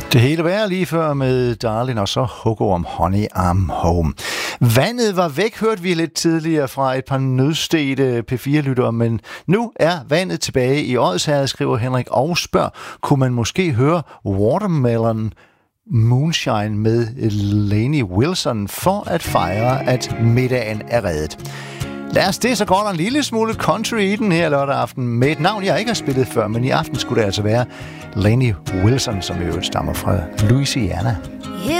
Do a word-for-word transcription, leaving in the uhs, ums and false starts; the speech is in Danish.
Det hele var lige før med Darlin' og så Hugo om Honey I'm Home. Vandet var væk, hørte vi lidt tidligere fra et par nødstedte P fire-lyttere, men nu er vandet tilbage i Odsherred, skriver Henrik og spørger, kunne man måske høre Watermelon Moonshine med Lainey Wilson for at fejre, at middagen er reddet. Lad os det, så går der en lille smule country i den her lørdag aften med et navn, jeg ikke har spillet før, men i aften skulle det altså være Lainey Wilson, som jo stammer fra Louisiana. Yeah.